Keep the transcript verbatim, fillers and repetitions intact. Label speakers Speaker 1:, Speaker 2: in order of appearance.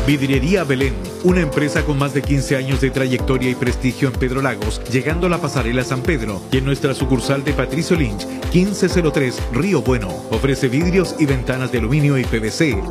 Speaker 1: Vidriería Belén, una empresa con más de quince años de trayectoria y prestigio en Pedro Lagos, llegando a la pasarela San Pedro y en nuestra sucursal de Patricio Lynch, quince cero tres Río Bueno. Ofrece vidrios y ventanas de aluminio y P V C